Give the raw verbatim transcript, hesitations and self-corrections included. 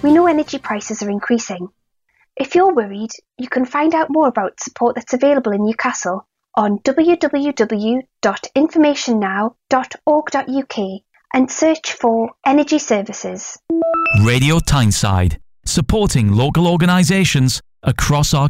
We know energy prices are increasing. If you're worried, you can find out more about support that's available in Newcastle on w w w dot information now dot org dot u k and search for Energy Services. Radio Tyneside, supporting local organisations across our